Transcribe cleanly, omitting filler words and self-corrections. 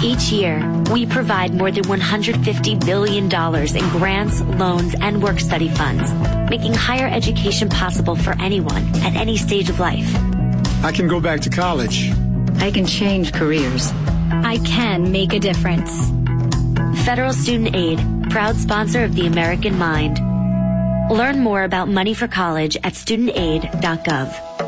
Each year, we provide more than $150 billion in grants, loans, and work study funds, making higher education possible for anyone at any stage of life. I can go back to college. I can change careers. I can make a difference. Federal Student Aid, proud sponsor of the American Mind. Learn more about money for college at studentaid.gov.